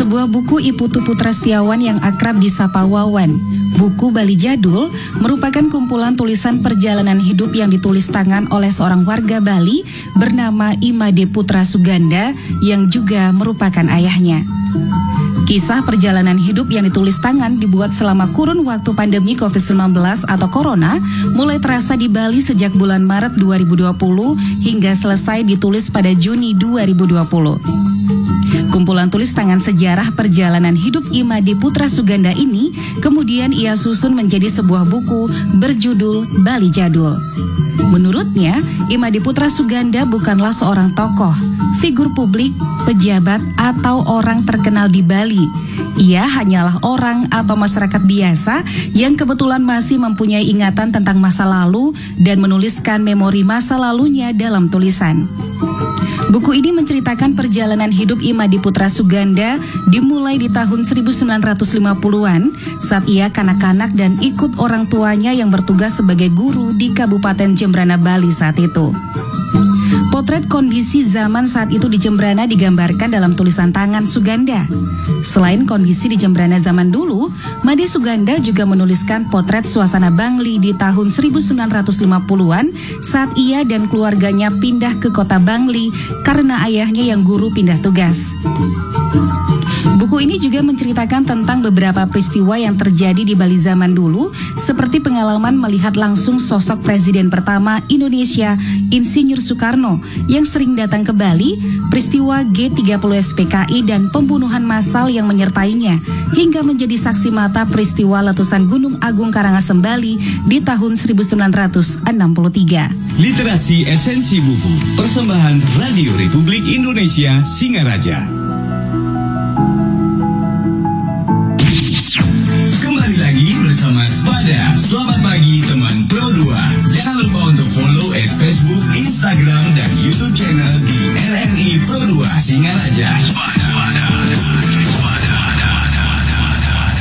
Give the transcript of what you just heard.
sebuah buku I Putu Putra Setiawan yang akrab disapa Wawan. Buku Bali Jadul merupakan kumpulan tulisan perjalanan hidup yang ditulis tangan oleh seorang warga Bali bernama Imade Putra Suganda yang juga merupakan ayahnya. Kisah perjalanan hidup yang ditulis tangan dibuat selama kurun waktu pandemi COVID-19 atau Corona mulai terasa di Bali sejak bulan Maret 2020 hingga selesai ditulis pada Juni 2020. Kumpulan tulis tangan sejarah perjalanan hidup Imade Putra Suganda ini kemudian ia susun menjadi sebuah buku berjudul Bali Jadul. Menurutnya, Imade Putra Suganda bukanlah seorang tokoh, figur publik, pejabat, atau orang terkenal di Bali. Ia hanyalah orang atau masyarakat biasa yang kebetulan masih mempunyai ingatan tentang masa lalu dan menuliskan memori masa lalunya dalam tulisan. Buku ini menceritakan perjalanan hidup Imade Putra Suganda dimulai di tahun 1950-an saat ia kanak-kanak dan ikut orang tuanya yang bertugas sebagai guru di Kabupaten Jembrana, Bali saat itu. Potret kondisi zaman saat itu di Jembrana digambarkan dalam tulisan tangan Suganda. Selain kondisi di Jembrana zaman dulu, Made Suganda juga menuliskan potret suasana Bangli di tahun 1950-an saat ia dan keluarganya pindah ke kota Bangli karena ayahnya yang guru pindah tugas. Buku ini juga menceritakan tentang beberapa peristiwa yang terjadi di Bali zaman dulu, seperti pengalaman melihat langsung sosok Presiden pertama Indonesia, Insinyur Soekarno, yang sering datang ke Bali, peristiwa G30 SPKI dan pembunuhan massal yang menyertainya, hingga menjadi saksi mata peristiwa letusan Gunung Agung Karangasem Bali di tahun 1963. Literasi Esensi Buku, persembahan Radio Republik Indonesia Singaraja. Bersama Spada, selamat pagi teman Pro 2. Jangan lupa untuk follow Facebook, Instagram, dan YouTube channel di RRI Pro 2 Singaraja. Spada.